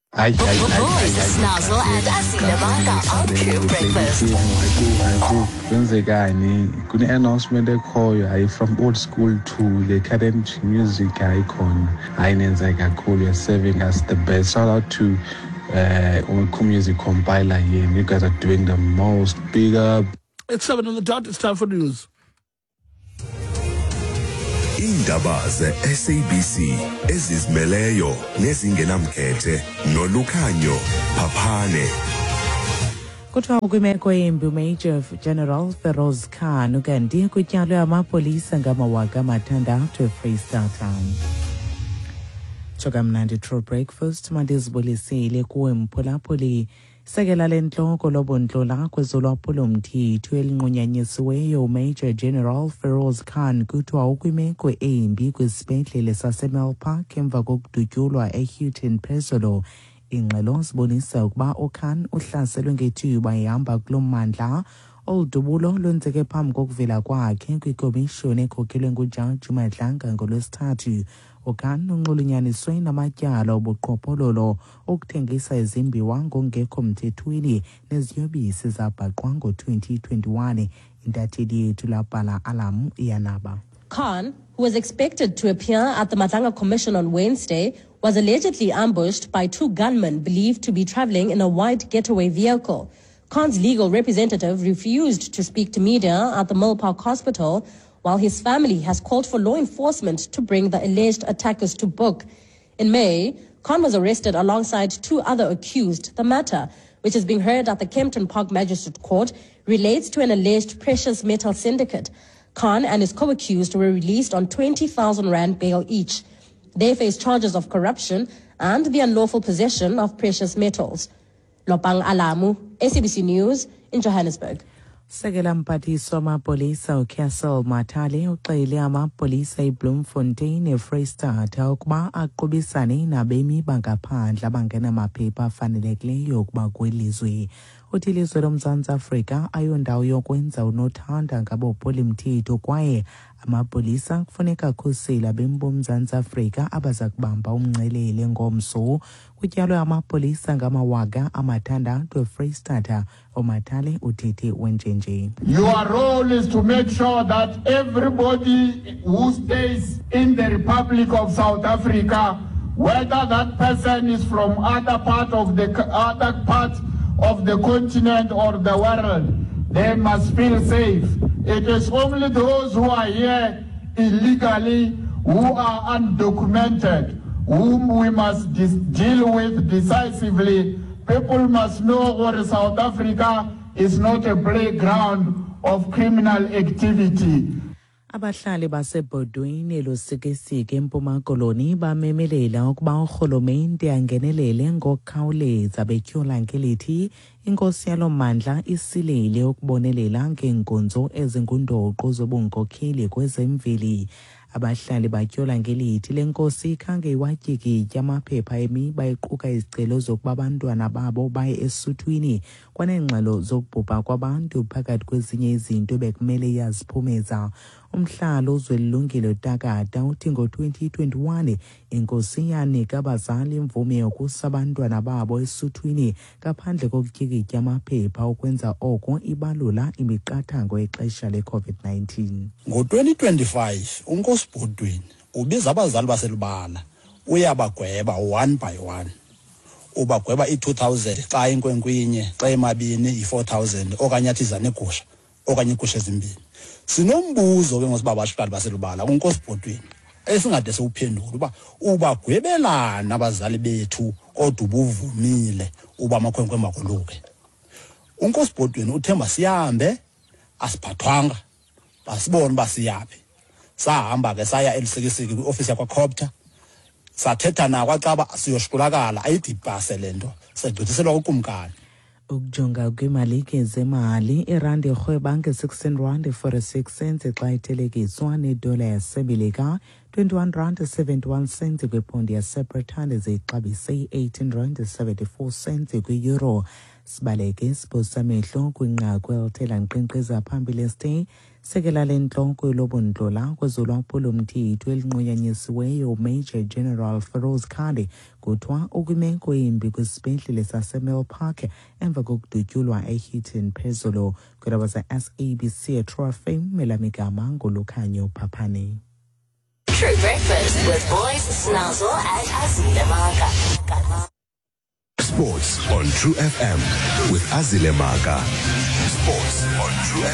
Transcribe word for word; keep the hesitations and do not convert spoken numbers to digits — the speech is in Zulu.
Ay, ay, ay, ay, ay, Snazzle and Asilamaka on Pure Breakfast. Kwenzekani kune-announcement ekhoyo hayi from old school to the current music icon hayi nenza kakhulu. You're serving us the best. Shout out to uh Umeku Music Compiler here. You guys are doing the most. Big up. It's seven on the dot. It's time for news. Indaba ze-S A B C ezizimeleyo nezingenamkhethe noLukhanyo Phaphane. Kuthiwa kwimeko embi uMajor General Feroz Khan ukanti kutyalwe amapolisa ngamawaka amathandathu eFreystata. Chokamnandi True Breakfast mandizibulisile kuwe mphulaphuli. Sekela lentloko lobontlola kwezolwaphulo-mthetho elinqunyanyisiweyo uMajor General Feroz Khan kuthiwa ukwimeko embi kwisibhedlele saseMelpark emva kokudutyulwa eHoughton phezolo. Ingxelo zibonisa ukuba uKhan uhlaselwe ngethuba ehamba kulo mmandla. Olu dubulo lwenzeke phambi kokuvela kwakhe kwikomishoni ekhokelwe nguJaji Madlanga ngolwesithathu. uKhan unxulunyaniswe namatyala obuqhophololo okuthengisa izimbiwa ngokungekho mthethweni neziyobisi zabhaqwa ngo-twenty twenty-one. Intatheli yethu labhala Alam Iyanaba. Khan, who was expected to appear at the Madlanga Commission on Wednesday, was allegedly ambushed by two gunmen believed to be traveling in a white getaway vehicle. Khan's legal representative refused to speak to media at the Milpark Hospital, while his family has called for law enforcement to bring the alleged attackers to book. In May, Khan was arrested alongside two other accused. The matter, which is being heard at the Kempton Park Magistrate Court, relates to an alleged precious metal syndicate. Khan and his co-accused were released on twenty thousand rand bail each. They face charges of corruption and the unlawful possession of precious metals. Lopang Alamu, S A B C News in Johannesburg. Sekela mphathiswa amapolisa uCastle Mathale uxele amapolisa eBloemfontein eFreystata ukuba aqhubisane nabemi bangaphandle abangenamaphepha afanelekileyo ukuba kwelizwe. Uthi ilizwe loMzantsi Afrika ayondawo yokwenza unothanda ngabophulimthetho kwaye amapolisa kufuneka akhusele abemi boMzantsi Afrika abaza kubamba umngcelele ngomso. Kutyalwe amapolisa ngamawaka amathandathu eFreystata. uMathale uthethe wenjenje. Your role is to make sure that everybody who stays in the Republic of South Africa, whether that person is from other part of the other part of the continent or the world, they must feel safe. It is only those who are here illegally, who are undocumented, whom we must deal with decisively. People must know that South Africa is not a playground of criminal activity. Abahlali basebhodweni losikisiki eMpuma Koloni bamemelela ukuba urhulumente angenelele ngokukhawuleza betyhola ngelithi inkosi yalo mandla isilele ukubonelela ngeenkonzo ezingundoqo zobunkokheli kwezemveli. Abahlali batyola ngelithi lenkosi ikhange iwatyikitya amaphepha emiba equka izicelo zokuba abantwana babo baye esuthwini kwanengxelo zokubhubha kwabantu phakathi kwezinye izinto bekumele yaziphumeza. Umhlalo uZwelilungile Takada uthi ngo-twenty twenty-one inkosi yanika abazali imvume yokusa abantwana babo esuthwini ngaphandle kokutyikitya amaphepha ukwenza oko ibalula imiqathango exesha le-COVID nineteen. Ngo-twenty twenty-five uNkosi Bhodweni ubiza abazali baselubala uyabagweba one by one. Ubagweba i-two thousand xa inkwenkwinye xa emabini i-four thousand okanye athi zanegusha okanye igusha ezimbini. Sinombuzo ke ngosibaba bashaqali baselubala uNkosi Bhodweni esingade siwuphendula uba ubagwebelana abazali bethu kodwa ubuvumile uba amakhwenkwe makoluke. uNkosi Bhodweni uthemba sihambe asiphathwanga basibona basiyaphi. Sahamba ke saya elisikisiki kwioffice yakwa Copter sathetha na kwaXaba siyoshkulakala ayidibhase lento segqithiselwa ukumkani. Ukujonga kwimalike zemali irandi erhweba nge-sixteen rand forty-six cents xa ithelekiswa nedola yaseMelika twenty-one rand seventy-one cents kwipondi yaseBritane zixabise eighteen rand seventy-four cents kwi-euro. Sibaleke siphosa amehlo kwinqaku elithela nkqenkqeza phambili stay sekela lenhloko yolobondlola kwezolwaphulomthetho elinqunyanyisiweyo Major General Feroz Khadi kuthiwa ukwimeko embi kwisibhedlele saseMill Park emva kokudutyulwa eHeaton phezulu. Kudaba ze-S A B C eTruth F M melamigama ngolukhanyo Phaphane. True Breakfast with Boys Snazzle and Azile Maka. Sports on True F M with Azile Maka. Sports on True